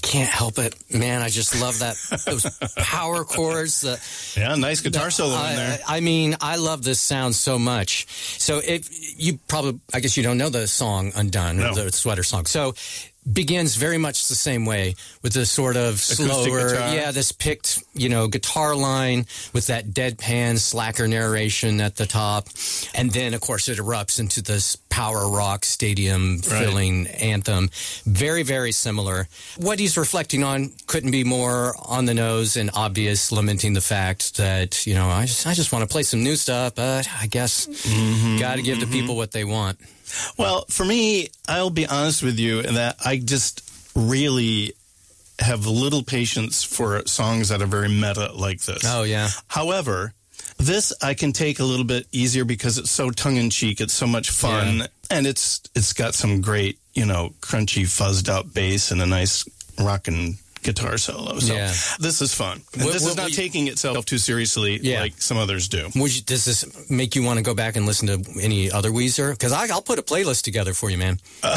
can't help it, man. I just love those power chords. Nice guitar solo in there. I mean, I love this sound so much. So I guess you don't know the song Undone, or the Sweater song. So begins very much the same way with this sort of slower, this picked, guitar line with that deadpan, slacker narration at the top. And then, of course, it erupts into this power rock stadium filling anthem. Very, very similar. What he's reflecting on couldn't be more on the nose and obvious, lamenting the fact that, I just want to play some new stuff, but I guess got to give the people what they want. Well, for me, I'll be honest with you that I just really have little patience for songs that are very meta like this. Oh, yeah. However, this I can take a little bit easier because it's so tongue-in-cheek. It's so much fun. And it's got some great, crunchy, fuzzed-out bass and a nice rockin' guitar solo. So this is fun. This is not taking itself too seriously like some others do. Does this make you want to go back and listen to any other Weezer? Because I'll put a playlist together for you, man.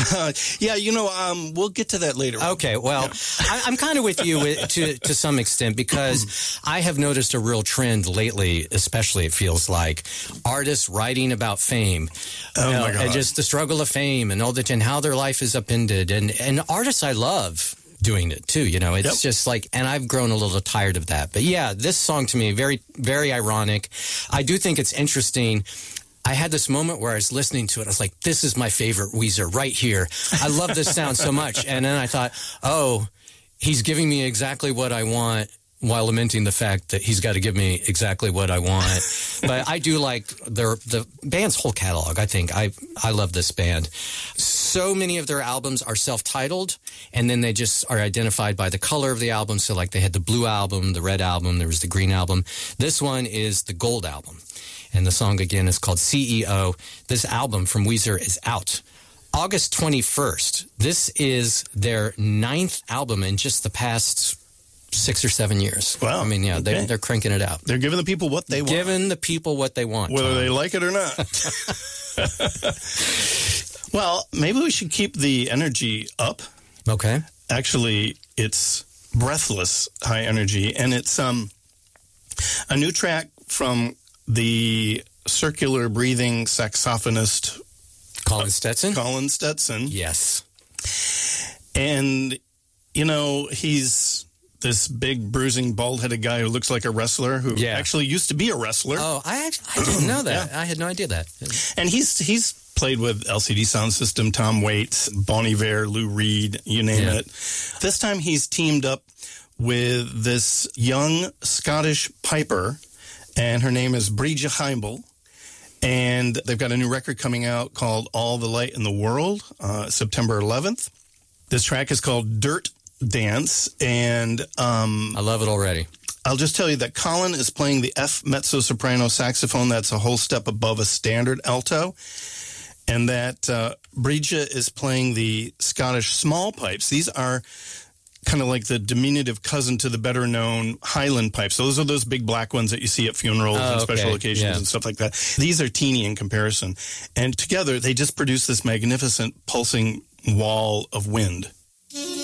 We'll get to that later. Okay, well, I'm kind of with you to some extent because I have noticed a real trend lately, especially it feels like, artists writing about fame. My God. And just the struggle of fame and all that and how their life is upended. And artists I love doing it too, it's just like, and I've grown a little tired of that. But this song to me, very, very ironic. I do think it's interesting. I had this moment where I was listening to it. I was like, this is my favorite Weezer right here. I love this sound so much. And then I thought, he's giving me exactly what I want while lamenting the fact that he's got to give me exactly what I want. But I do like the band's whole catalog. I think I love this band. So many of their albums are self-titled, and then they just are identified by the color of the album. So like they had the blue album, the red album, there was the green album. This one is the gold album. And the song, again, is called CEO. This album from Weezer is out August 21st. This is their 9th album in just the past 6 or 7 years. Wow. I mean, they're cranking it out. They're giving the people what they want. Giving the people what they want. Whether they like it or not. Well, maybe we should keep the energy up. Okay. Actually, it's breathless high energy, and it's a new track from the circular breathing saxophonist Colin Stetson? Colin Stetson. Yes. And, he's this big, bruising, bald-headed guy who looks like a wrestler who actually used to be a wrestler. Oh, I didn't know that. I had no idea that. And he's played with LCD Sound System, Tom Waits, Bon Iver, Lou Reed, you name it. This time he's teamed up with this young Scottish piper, and her name is Bridget Heimel. And they've got a new record coming out called All the Light in the World, September 11th. This track is called Dirt Dance, and I love it already. I'll just tell you that Colin is playing the F mezzo-soprano saxophone. That's a whole step above a standard alto. And that Bridget is playing the Scottish small pipes. These are kind of like the diminutive cousin to the better-known Highland pipes. Those are those big black ones that you see at funerals and special occasions and stuff like that. These are teeny in comparison. And together, they just produce this magnificent pulsing wall of wind.